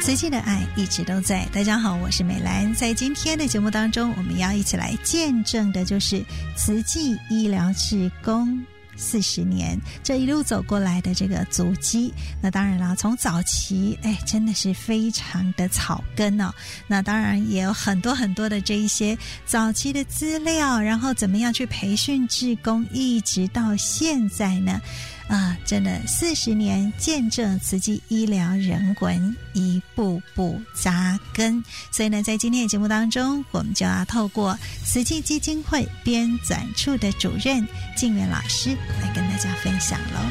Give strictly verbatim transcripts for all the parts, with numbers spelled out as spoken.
慈济的爱一直都在。大家好，我是美兰。在今天的节目当中，我们要一起来见证的就是慈济医疗志工四十年这一路走过来的这个足迹。那当然了，从早期哎真的是非常的草根哦。那当然也有很多很多的这一些早期的资料，然后怎么样去培训志工，一直到现在呢啊，真的四十年见证慈济医疗人文一步步扎根。所以呢，在今天的节目当中，我们就要透过慈济基金会编纂处的主任静远老师来跟大家分享喽。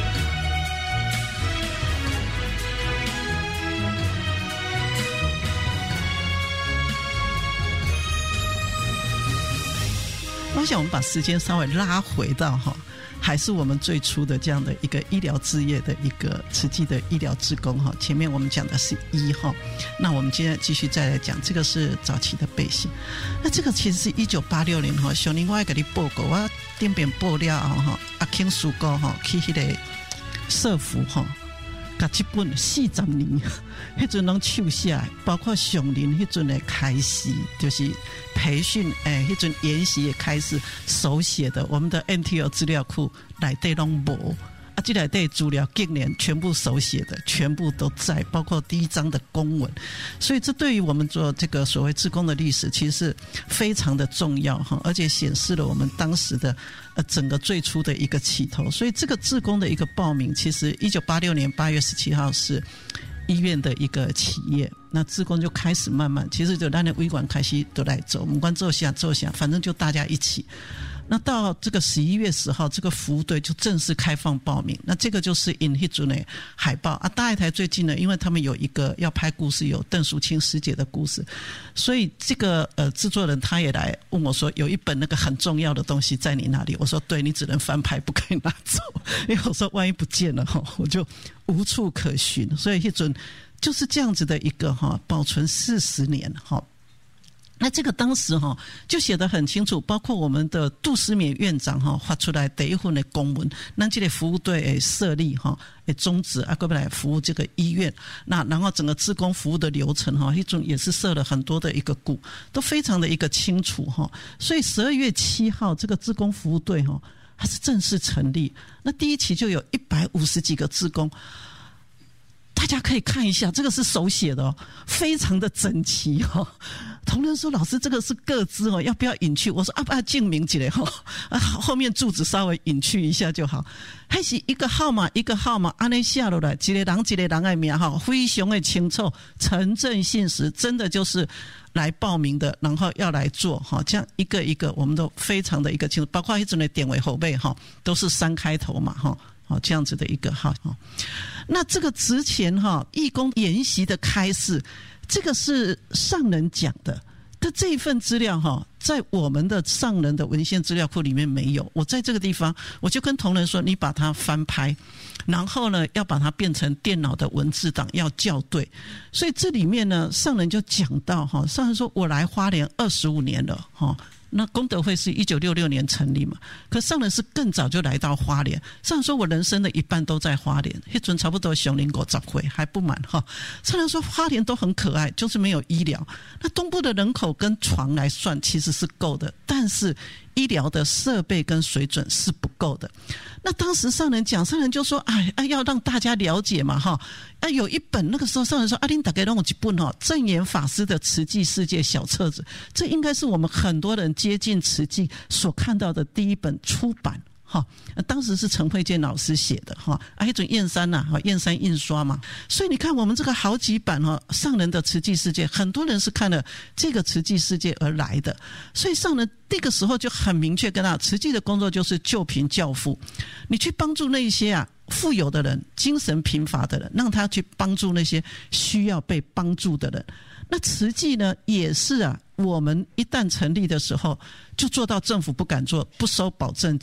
我想我们把时间稍微拉回到哈，还是我们最初的这样的一个医疗志业的一个慈济的医疗志工哈。前面我们讲的是医哈，那我们今天继续再来讲，这个是早期的背景。那这个其实是一九八六年哈，小林我给你报告，我顶边报了哈，阿庆叔哥哈去迄个社福哈，甲这本四十年，迄阵拢手写，包括上林迄阵的开始，就是培训诶，迄阵研习也开始手写的，我们的 N T L 资料库内底拢无。啊，这内底资料竟然全部手写的，全部都在，包括第一章的公文，所以这对于我们做这个所谓志工的历史，其实是非常的重要哈，而且显示了我们当时的呃整个最初的一个起头。所以这个志工的一个报名，其实一九八六年八月十七号是医院的一个企业，那志工就开始慢慢，其实就咱的委员开始都来走，我们管做下做下，反正就大家一起。那到这个十一月十号，这个服务队就正式开放报名。那这个就是因迄阵的海报啊，大爱台最近呢，因为他们有一个要拍故事，有邓淑清师姐的故事，所以这个呃制作人他也来问我说，有一本那个很重要的东西在你那里？我说对，你只能翻拍，不可以拿走，因为我说万一不见了哈，我就无处可寻。所以迄阵就是这样子的一个哈，保存四十年哈。那这个当时哈就写得很清楚，包括我们的杜思勉院长哈发出来第一份的公文，那这个服务队诶设立哈诶宗旨啊，过来服务这个医院，那然后整个志工服务的流程哈，一种也是设了很多的一个股，都非常的一个清楚哈。所以十二月七号这个志工服务队哈它是正式成立，那第一期就有一百五十几个志工。大家可以看一下，这个是手写的哦，非常的整齐哦。同仁说：“老师，这个是个资哦，要不要隐去？”我说：“啊，不要证明起来哈，啊，后面柱子稍微隐去一下就好。”还是一个号码一个号码，安尼写落来，一个人一个人的名哈，非常的清楚，诚正信实，真的就是来报名的，然后要来做哈，这样一个一个，我们都非常的一个清楚，包括一种的典韦后背哈，都是三开头嘛哈。好，这样子的一个哈，那这个之前哈义工研习的开始，这个是上人讲的，但这一份资料哈，在我们的上人的文献资料库里面没有。我在这个地方，我就跟同仁说，你把它翻拍，然后呢，要把它变成电脑的文字档，要校对。所以这里面呢，上人就讲到哈，上人说我来花莲二十五年了哈。那功德会是一九六六年成立嘛？可上人是更早就来到花莲。上人说我人生的一半都在花莲，那阵差不多熊林国早会还不满哈。上人说花莲都很可爱，就是没有医疗。那东部的人口跟床来算其实是够的，但是医疗的设备跟水准是不够的。那当时上人讲，上人就说：“哎，啊、要让大家了解嘛，哈，啊，有一本那个时候上人说，啊，恁大家让我一本哈，正言法师的慈济世界小册子，这应该是我们很多人接近慈济所看到的第一本出版。”哈，当时是陈慧健老师写的哈，啊，一种燕山呐，哈，燕山印刷嘛，所以你看我们这个好几版哈，上人的慈济世界，很多人是看了这个慈济世界而来的，所以上人那个时候就很明确跟他，慈济的工作就是救贫教富，你去帮助那些啊富有的人、精神贫乏的人，让他去帮助那些需要被帮助的人。那慈济呢，也是啊，我们一旦成立的时候，就做到政府不敢做，不收保证金。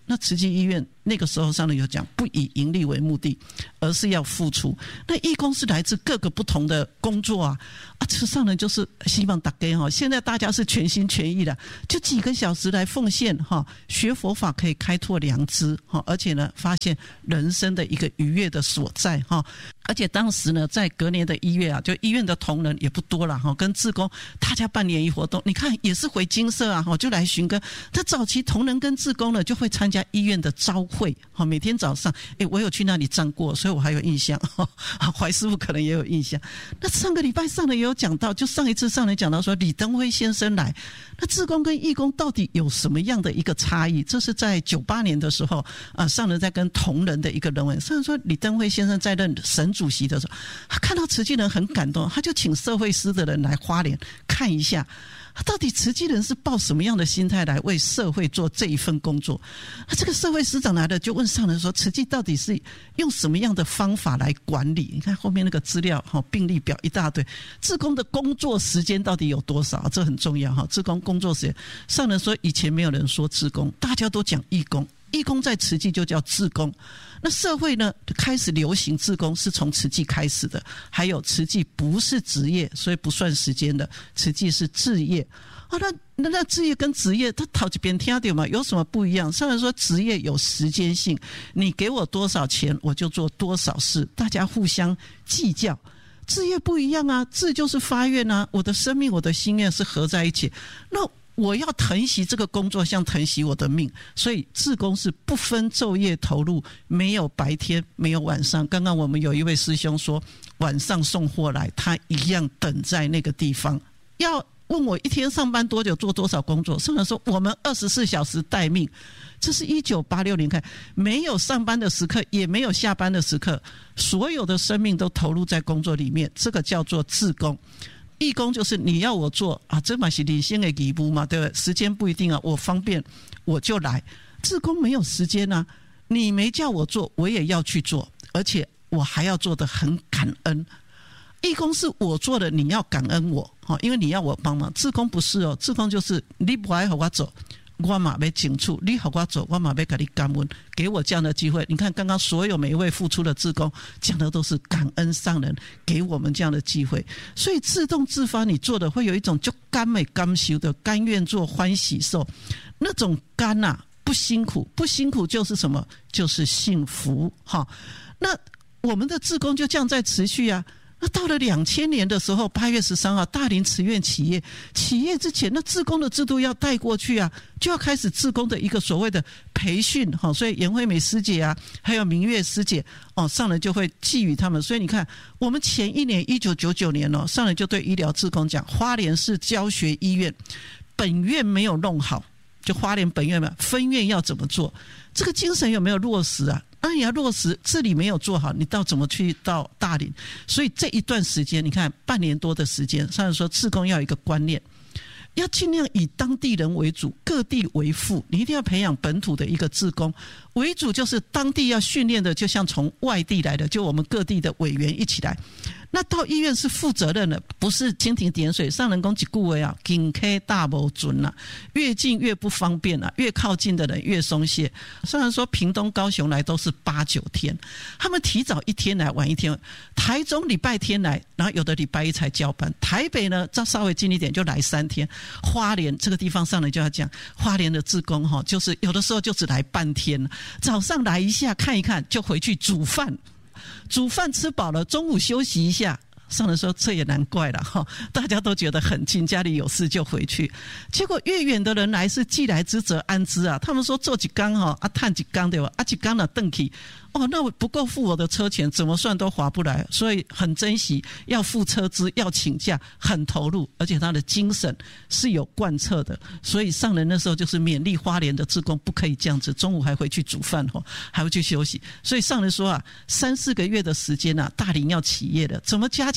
那慈济医院那个时候上人有讲，不以盈利为目的，而是要付出。那义工是来自各个不同的工作啊，啊，这上人就是希望大家哈，现在大家是全心全意的，就几个小时来奉献哈，学佛法可以开拓良知哈，而且呢，发现人生的一个愉悦的所在哈。而且当时呢，在隔年的一月啊，就医院的同仁也不多了哈，跟志工大家办联谊活动，你看也是回精舍啊，就来寻根。他早期同仁跟志工呢，就会参加医院的朝会，每天早上，哎，我有去那里站过，所以我还有印象。怀师傅可能也有印象。那上个礼拜上人也有讲到，就上一次上人讲到说，李登辉先生来，那志工跟义工到底有什么样的一个差异？这是在九八年的时候，啊，上人在跟同仁的一个人文，上人说李登辉先生在任省主席的时候，他看到慈济人很感动，他就请社会司的人来花莲看一下，到底慈济人是抱什么样的心态来为社会做这一份工作。那这个社会司长来了，就问上人说，慈济到底是用什么样的方法来管理？你看后面那个资料，病历表一大堆，志工的工作时间到底有多少？这很重要。志工工作时间，上人说以前没有人说志工，大家都讲义工，义工在慈济就叫志工。那社会呢开始流行志工是从慈济开始的，还有慈济不是职业，所以不算时间的，慈济是志业啊。那那那志业跟职业，他头一遍听到嘛，有什么不一样？上人说职业有时间性，你给我多少钱，我就做多少事，大家互相计较。志业不一样啊，志就是发愿啊，我的生命我的心愿是合在一起，那我要疼惜这个工作像疼惜我的命，所以志工是不分昼夜投入，没有白天没有晚上。刚刚我们有一位师兄说晚上送货来，他一样等在那个地方。要问我一天上班多久做多少工作，上人说我们二十四小时待命。这是一九八六年开，没有上班的时刻，也没有下班的时刻，所有的生命都投入在工作里面，这个叫做志工。义工就是你要我做啊，这嘛是领先的义务嘛，对不对？时间不一定啊，我方便我就来。志工没有时间啊，你没叫我做，我也要去做，而且我还要做得很感恩。义工是我做的，你要感恩我，因为你要我帮忙。志工不是哦，志工就是你不爱和我走，我嘛要请出，你和我走，我嘛要给你感恩，给我这样的机会。你看刚刚所有每一位付出的志工讲的都是感恩上人给我们这样的机会，所以自动自发你做的会有一种就甘美甘修的甘愿做欢喜受，那种甘啊不辛苦，不辛苦就是什么？就是幸福哈。那我们的志工就这样在持续啊。那到了两千年的时候，八月十三号，大林慈院企业企业之前，那志工的制度要带过去啊，就要开始志工的一个所谓的培训哈。所以颜惠美师姐啊，还有明月师姐哦，上人就会寄予他们。所以你看，我们前一年一九九九年哦，上人就对医疗志工讲，花莲市教学医院本院没有弄好，就花莲本院嘛，分院要怎么做？这个精神有没有落实啊？那你要落实，这里没有做好，你到怎么去到大林？所以这一段时间，你看半年多的时间，上人说志工要有一个观念，要尽量以当地人为主，各地为副。你一定要培养本土的一个志工为主，就是当地要训练的，就像从外地来的，就我们各地的委员一起来。那到医院是负责任的，不是蜻蜓点水。上人讲一句话啊，近客大无准啊，越近越不方便啊，越靠近的人越松懈。上人说屏东高雄来都是八九天，他们提早一天来，晚一天。台中礼拜天来，然后有的礼拜一才交班。台北呢再稍微近一点就来三天。花莲这个地方上人就要讲，花莲的志工哈，就是有的时候就只来半天，早上来一下看一看就回去煮饭。煮饭吃饱了，中午休息一下。上人说这也难怪了哈，大家都觉得很近，家里有事就回去。结果越远的人来是既来之则安之啊。他们说做几缸哈啊，探几缸对吧？啊几缸了邓起哦，那我不够付我的车钱，怎么算都划不来，所以很珍惜，要付车资，要请假，很投入，而且他的精神是有贯彻的。所以上人那时候就是勉励花莲的志工不可以这样子，中午还回去煮饭哦，还会去休息。所以上人说啊，三四个月的时间啊，大林要起业的，怎么加强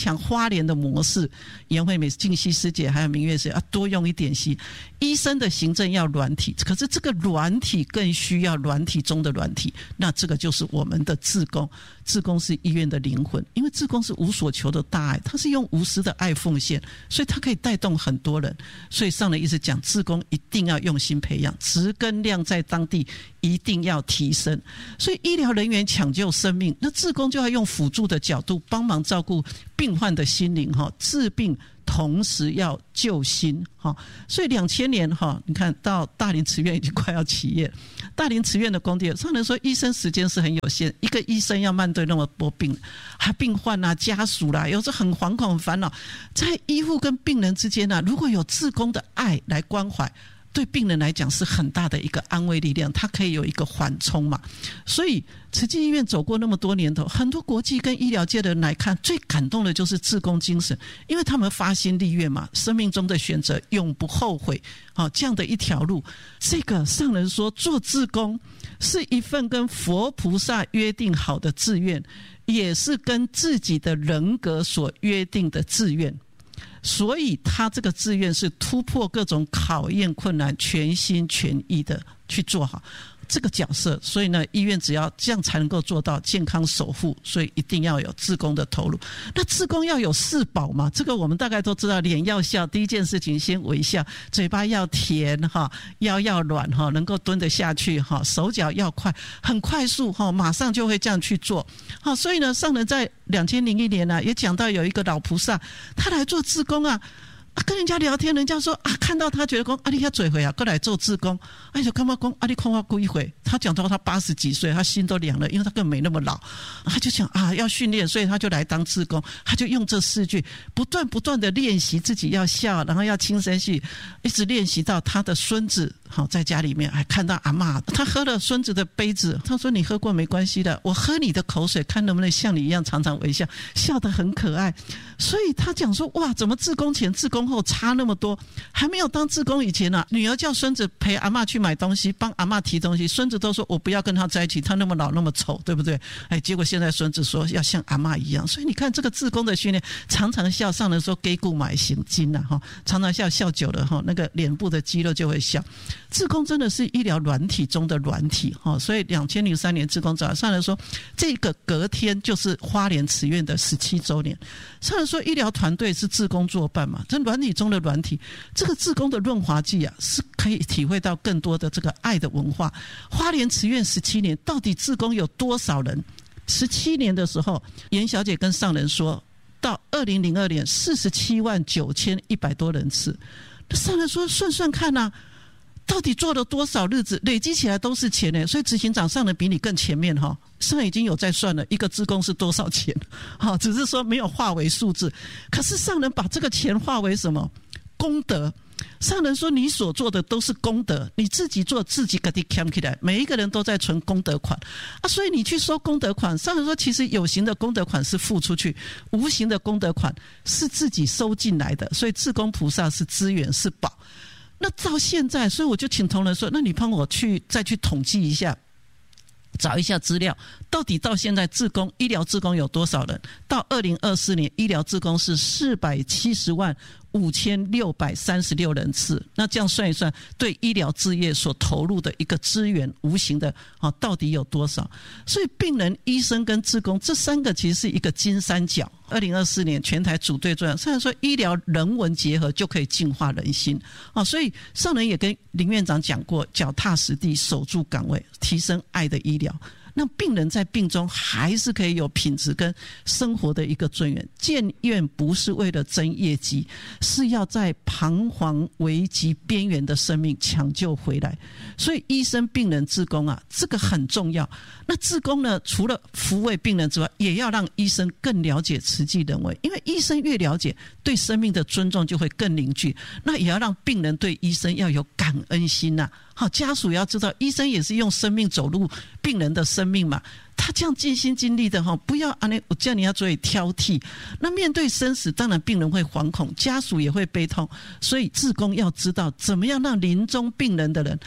强花莲的模式，颜惠美静熙师姐还有明月师姐要多用一点心。医生的行政要软体，可是这个软体更需要软体中的软体，那这个就是我们的志工。志工是医院的灵魂，因为志工是无所求的大爱，他是用无私的爱奉献，所以他可以带动很多人。所以上人一直讲，志工一定要用心培养，质跟量在当地一定要提升。所以医疗人员抢救生命，那志工就要用辅助的角度帮忙照顾病患的心灵，治病同时要救心。所以两千年你看到大林慈院已经快要起业，大林慈院的工地上人说医生时间是很有限，一个医生要面对那么多病还病患啊家属啦，有时候很惶恐很烦恼，在医护跟病人之间啊，如果有志工的爱来关怀，对病人来讲是很大的一个安慰力量，它可以有一个缓冲嘛。所以慈济医院走过那么多年头，很多国际跟医疗界的人来看，最感动的就是志工精神，因为他们发心立愿嘛，生命中的选择永不后悔，哦，这样的一条路。这个上人说做志工是一份跟佛菩萨约定好的志愿，也是跟自己的人格所约定的志愿，所以他这个志愿是突破各种考验困难，全心全意的去做好这个角色。所以呢，医院只要这样才能够做到健康守护，所以一定要有志工的投入。那志工要有四宝嘛，这个我们大概都知道，脸要笑，第一件事情先微笑，嘴巴要甜，腰要软，能够蹲得下去，手脚要快，很快速，马上就会这样去做。所以呢，上人在两千零一年呢、啊、也讲到有一个老菩萨，他来做志工啊，啊，跟人家聊天，人家说啊，看到他觉得说啊，你要嘴回啊，过来做志工，哎，就干嘛讲啊，你看我过一回，他讲到他八十几岁，他心都凉了，因为他根本没那么老，他就想啊，要训练，所以他就来当志工，他就用这四句不断不断的练习自己要笑，然后要轻声细语，一直练习到他的孙子好在家里面还看到阿嬷，他喝了孙子的杯子，他说你喝过没关系的，我喝你的口水，看能不能像你一样常常微笑，笑得很可爱。所以他讲说哇，怎么志工前志工后差那么多？还没有当志工以前啊，女儿叫孙子陪阿嬷去买东西，帮阿嬷提东西，孙子都说我不要跟他在一起，他那么老那么丑，对不对？哎，结果现在孙子说要像阿嬷一样。所以你看这个志工的训练，常常笑，上人说给骨买行筋啊，常常笑，笑久了那个脸部的肌肉就会笑。志工真的是医疗软体中的软体，所以两千零三年志工早上人说这个隔天就是花莲慈院的十七周年。上人说医疗团队是志工作伴嘛，这软体中的软体，这个志工的润滑剂啊，是可以体会到更多的这个爱的文化。花莲慈院十七年，到底志工有多少人？十七年的时候，严小姐跟上人说到二零零二年四十七万九千一百多人次。上人说算算看啊，到底做了多少日子，累积起来都是钱耶。所以执行长上人比你更前面，上人已经有在算了一个志工是多少钱，只是说没有化为数字。可是上人把这个钱化为什么？功德。上人说你所做的都是功德，你自己做自己给你扛起来，每一个人都在存功德款啊，所以你去收功德款。上人说其实有形的功德款是付出去，无形的功德款是自己收进来的，所以志工菩萨是资源是宝。那到现在，所以我就请同仁说，那你帮我去再去统计一下，找一下资料，到底到现在志工医疗志工有多少人？到二零二四年医疗志工是四百七十万五千六百三十六人次，那这样算一算，对医疗事业所投入的一个资源无形的、啊、到底有多少？所以病人、医生跟志工这三个其实是一个金三角。二零二四年全台组队作战，虽然说医疗人文结合就可以净化人心、啊、所以上人也跟林院长讲过，脚踏实地守住岗位，提升爱的医疗，那病人在病中还是可以有品质跟生活的一个尊严。建院不是为了争业绩，是要在彷徨危急边缘的生命抢救回来。所以医生、病人、志工啊，这个很重要。那志工呢，除了抚慰病人之外，也要让医生更了解慈济人文，因为医生越了解，对生命的尊重就会更凝聚。那也要让病人对医生要有感恩心啊。好，家属也要知道，医生也是用生命走入病人的生命嘛，他这样尽心尽力的，不要我叫你要做挑剔。那面对生死，当然病人会惶恐，家属也会悲痛，所以志工要知道怎么样让临终病人的人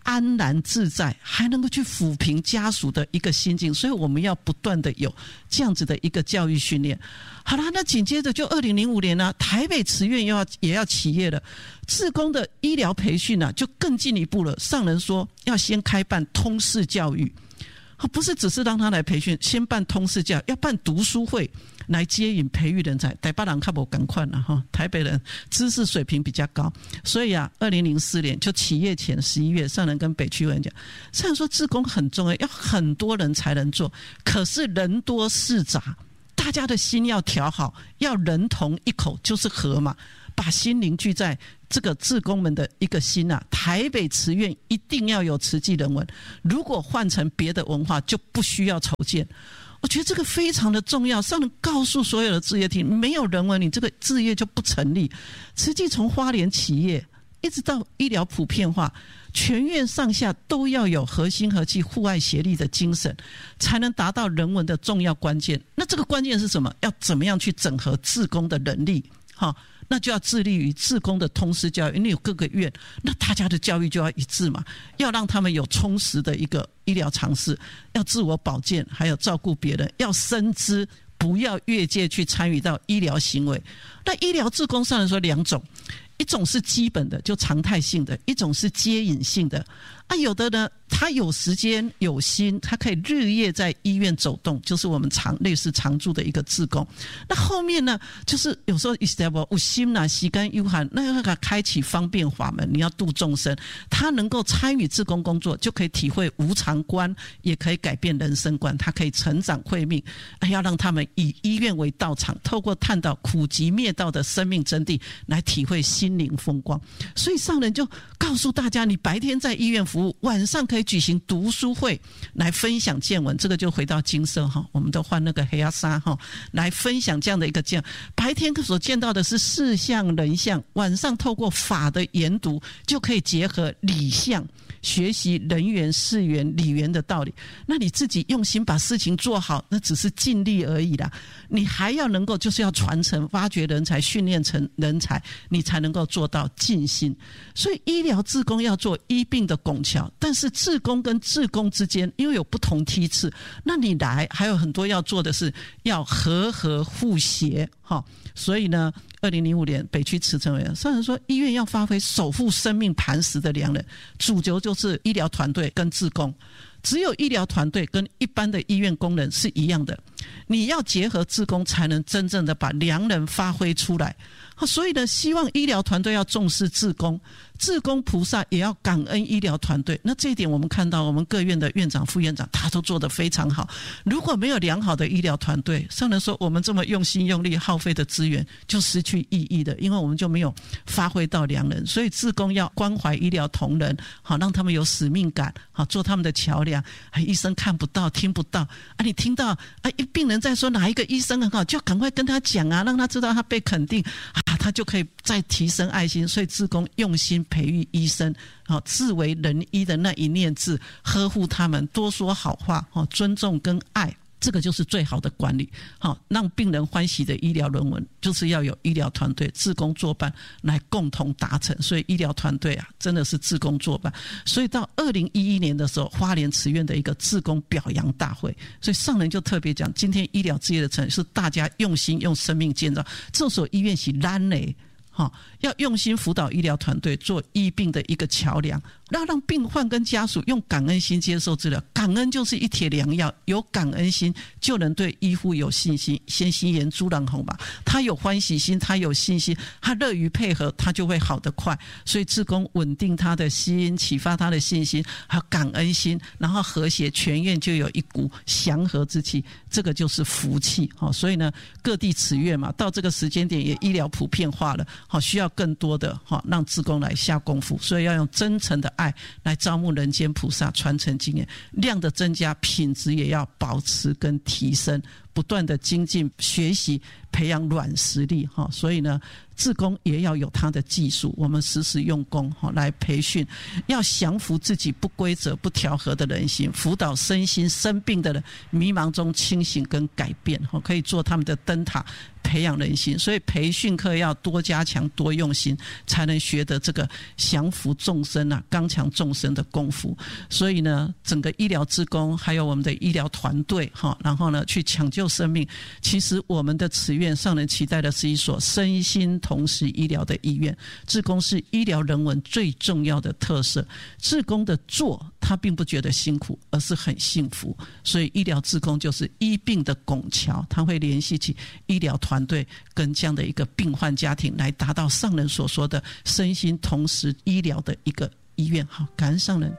安然自在，还能够去抚平家属的一个心境，所以我们要不断的有这样子的一个教育训练。好啦，那紧接着就二零零五年呢、啊，台北慈院又要也要起业了，志工的医疗培训呢、啊、就更进一步了。上人说要先开办通识教育，不是只是让他来培训，先办通识教育，要办读书会来接引培育人才。台北人较没赶快了哈，台北人知识水平比较高，所以啊，二零零四年就起业前十一月，上人跟北区委员讲，上人说志工很重要，要很多人才能做，可是人多势杂，大家的心要调好，要人同一口就是和嘛，把心凝聚在这个志工们的一个心啊。台北慈院一定要有慈济人文，如果换成别的文化就不需要筹建。我觉得这个非常的重要，上人告诉所有的志业体，没有人文你这个志业就不成立。慈济从花莲起业一直到医疗普遍化，全院上下都要有和心和气互爱协力的精神，才能达到人文的重要关键。那这个关键是什么？要怎么样去整合志工的能力？好，那就要致力于志工的通识教育，因为有各个院，那大家的教育就要一致嘛，要让他们有充实的一个医疗常识，要自我保健，还有照顾别人，要深知不要越界去参与到医疗行为。那医疗志工上来说两种，一种是基本的就常态性的，一种是接引性的啊。有的呢他有时间有心，他可以日夜在医院走动，就是我们常类似常驻的一个志工。那后面呢就是有时候有心啦时间有限，那要给他开启方便法门，你要度众生，他能够参与志工工作，就可以体会无常观，也可以改变人生观，他可以成长慧命。要让他们以医院为道场，透过探讨苦集灭道的生命真谛，来体会心灵风光。所以上人就告诉大家，你白天在医院服务，晚上可以举行读书会来分享见闻。这个就回到金色哈，我们都换那个黑压纱哈，来分享这样的一个见。白天所见到的是事相人相，晚上透过法的研读，就可以结合理相，学习人缘事缘理缘的道理。那你自己用心把事情做好，那只是尽力而已啦。你还要能够就是要传承发掘人才，训练成人才，你才能够做到尽心。所以医疗志工要做医病的拱桥，但是志工跟志工之间因为有不同梯次，那你来还有很多要做的是要和和互协。所以呢二零零五年北区慈诚委员上人说，医院要发挥守护生命磐石的良人，主轴就是医疗团队跟志工。只有医疗团队跟一般的医院工人是一样的，你要结合志工才能真正的把良人发挥出来。所以呢，希望医疗团队要重视志工，志工菩萨也要感恩医疗团队。那这一点我们看到我们各院的院长副院长他都做得非常好。如果没有良好的医疗团队，上人说我们这么用心用力耗费的资源就失去意义的，因为我们就没有发挥到良人。所以志工要关怀医疗同仁，好让他们有使命感，好做他们的桥梁。啊、医生看不到听不到啊，你听到啊病人在说哪一个医生很好，就赶快跟他讲啊，让他知道他被肯定啊，他就可以再提升爱心。所以志工用心培育医生，好自为人医的那一念字，呵护他们，多说好话，好尊重跟爱，这个就是最好的管理。好，让病人欢喜的医疗人文，就是要有医疗团队志工作伴来共同达成。所以医疗团队啊，真的是志工作伴。所以到二零一一年的时候，花莲慈院的一个志工表扬大会，所以上人就特别讲，今天医疗事业的成是大家用心用生命建造。这所医院是咱的，要用心辅导医疗团队做医病的一个桥梁，要让病患跟家属用感恩心接受治疗。感恩就是一帖良药，有感恩心就能对医护有信心。先心言朱郎红吧，他有欢喜心，他有信心，他乐于配合，他就会好得快。所以志工稳定他的心，启发他的信心，还有感恩心，然后和谐，全院就有一股祥和之气，这个就是福气。所以呢，各地慈院嘛，到这个时间点也医疗普遍化了，好，需要更多的哈让志工来下功夫，所以要用真诚的爱来招募人间菩萨，传承经验，量的增加，品质也要保持跟提升， 不断的精进学习，培养软实力哈。所以呢，志工也要有他的技术，我们时时用功哈来培训，要降服自己不规则不调和的人心，辅导身心生病的人迷茫中清醒跟改变哈，可以做他们的灯塔，培养人心。所以培训课要多加强多用心，才能学得这个降服众生啊刚强众生的功夫。所以呢，整个医疗志工还有我们的医疗团队哈，然后呢去抢救生命。其实我们的慈院上人期待的是一所身心同时医疗的医院。志工是医疗人文最重要的特色，志工的做他并不觉得辛苦，而是很幸福。所以医疗志工就是医病的拱桥，他会联系起医疗团队跟这样的一个病患家庭，来达到上人所说的身心同时医疗的一个医院。好，感恩上人。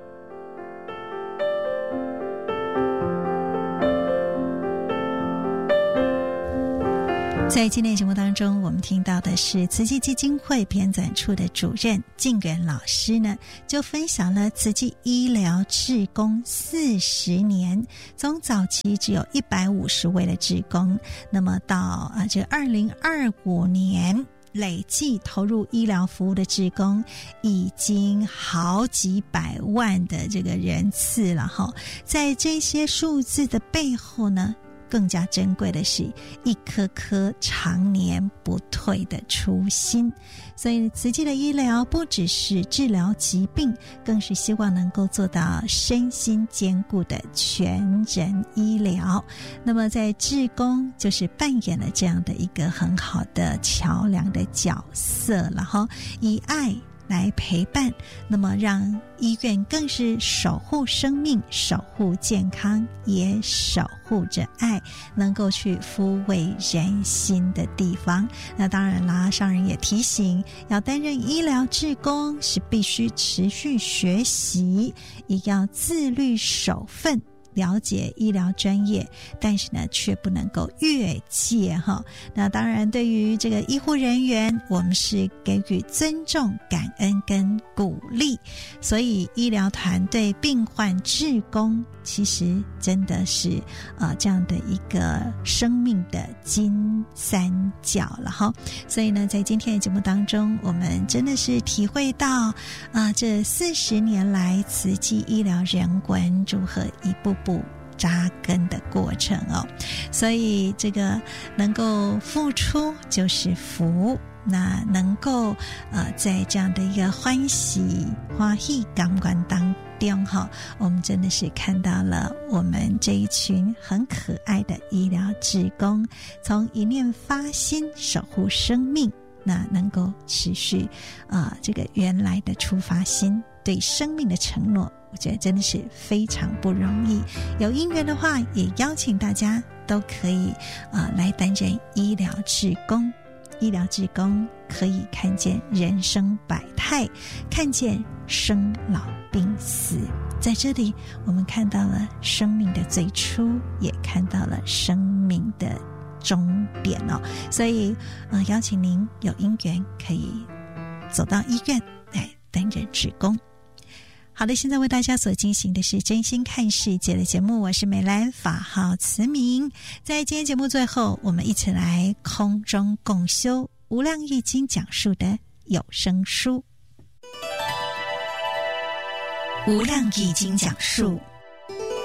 在今天节目当中，我们听到的是慈济基金会编纂处的主任静远老师呢，就分享了慈济医疗志工四十年，从早期只有一百五十位的志工，那么到啊这二零二五年。累计投入医疗服务的志工已经好几百万的这个人次了哈，在这些数字的背后呢，更加珍贵的是一颗颗常年不退的初心。所以慈济的医疗不只是治疗疾病，更是希望能够做到身心兼顾的全人医疗。那么在志工就是扮演了这样的一个很好的桥梁的角色了哈，以爱来陪伴，那么让医院更是守护生命，守护健康，也守护着爱，能够去抚慰人心的地方。那当然啦，上人也提醒，要担任医疗志工是必须持续学习，也要自律守分，了解医疗专业，但是呢却不能够越界哈。那当然对于这个医护人员，我们是给予尊重、感恩跟鼓励。所以医疗团队、病患、志工其实真的是呃这样的一个生命的金三角了哈。所以呢在今天的节目当中，我们真的是体会到啊、呃、这四十年来慈济医疗人文如何一步步扎根的过程哦。所以这个能够付出就是福，那能够呃在这样的一个欢喜欢喜感官当中哈，我们真的是看到了我们这一群很可爱的医疗志工，从一念发心守护生命，那能够持续啊、呃、这个原来的出发心，对生命的承诺，我觉得真的是非常不容易。有因缘的话，也邀请大家都可以啊、呃、来担任医疗志工。医疗志工可以看见人生百态，看见生老病死，在这里我们看到了生命的最初，也看到了生命的终点哦。所以呃，邀请您有因缘可以走到医院来担任志工。好的，现在为大家所进行的是真心看世界的节目，我是美兰，法号慈明。在今天节目最后，我们一起来空中共修无量易经讲述的有声书。无量易经讲述